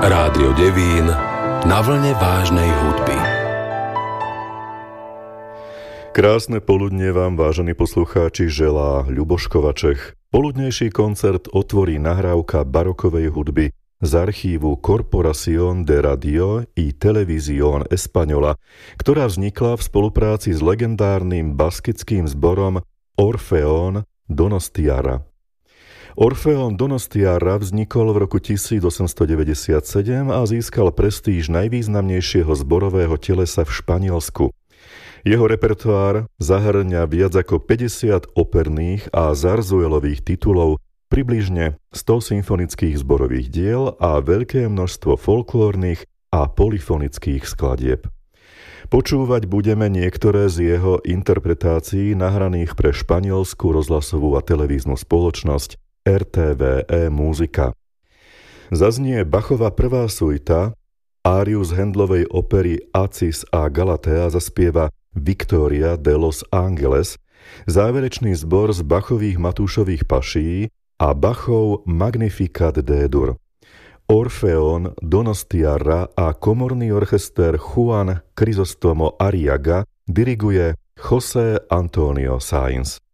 Rádio Devín na vlne vážnej hudby. Krásne poludnie vám, vážení poslucháči, želá Ľuboš Kovaček. Poludnejší koncert otvorí nahrávka barokovej hudby z archívu Corporación de Radio y Televisión Española, ktorá vznikla v spolupráci s legendárnym baskickým zborom Orfeón Donostiarra. Orfeón Donostiarra vznikol v roku 1897 a získal prestíž najvýznamnejšieho zborového telesa v Španielsku. Jeho repertoár zahŕňa viac ako 50 operných a zarzuelových titulov, približne 100 symfonických zborových diel a veľké množstvo folklórnych a polyfonických skladieb. Počúvať budeme niektoré z jeho interpretácií nahraných pre španielsku rozhlasovú a televíznu spoločnosť RTVE Múzika. Zaznie Bachova prvá suita, áriu z Handlovej opery Acis a Galatea zaspieva Victoria de los Angeles, záverečný zbor z Bachových Matúšových paší a Bachov Magnificat D-dur. Orfeón Donostiarra a komorný orchester Juan Crisóstomo Arriaga diriguje José Antonio Sáenz.